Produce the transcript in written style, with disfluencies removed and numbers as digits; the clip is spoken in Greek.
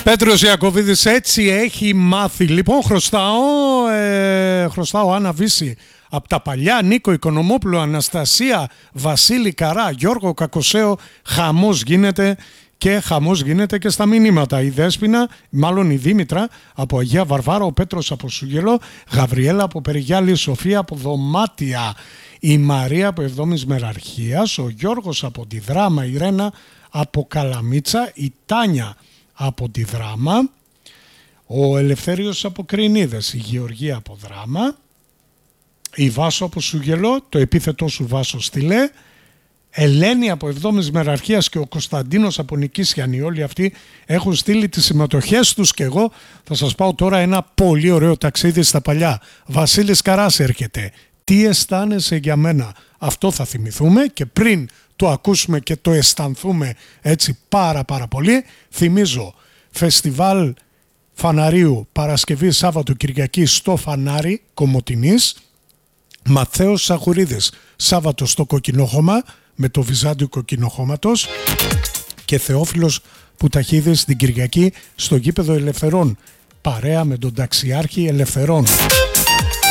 Πέτρος Ιακωβίδης έτσι έχει μάθει. Λοιπόν, χρωστάω Άννα Βύση από τα παλιά, Νίκο Οικονομόπουλο, Αναστασία, Βασίλη Καρά, Γιώργο Κακοσέο. Χαμός γίνεται και στα μηνύματα. Η Δέσποινα, μάλλον η Δήμητρα από Αγία Βαρβάρα, ο Πέτρος από Σούγελο, Γαβριέλα από Περιγιάλη, Σοφία από Δωμάτια, η Μαρία από Εβδόμης Μεραρχίας, ο Γιώργος από τη Δράμα, η Ρένα από Καλαμίτσα, η Τάνια από τη Δράμα, ο Ελευθέριος από Κρινίδες, η Γεωργία από Δράμα, η Βάσο από Σούγελο, το επίθετό σου Βάσο στείλε, Ελένη από Εβδόμης Μεραρχίας και ο Κωνσταντίνος από Νικήσιανη. Όλοι αυτοί έχουν στείλει τις συμμετοχές τους και εγώ θα σας πάω τώρα ένα πολύ ωραίο ταξίδι στα παλιά. Βασίλης Καράς έρχεται. Τι αισθάνεσαι για μένα? Αυτό θα θυμηθούμε και πριν το ακούσουμε και το αισθανθούμε έτσι πάρα πολύ, θυμίζω φεστιβάλ Φαναρίου Παρασκευή Σάββατο Κυριακή στο Φανάρι Κομοτηνής, Ματθαίος Σαχουρίδης Σάββατο στο Κοκκινόχωμα με το Βυζάντιο Κοκκινοχώματος και Θεόφιλος Πουταχίδης την Κυριακή στο Γήπεδο Ελευθερών παρέα με τον Ταξιάρχη Ελευθερών.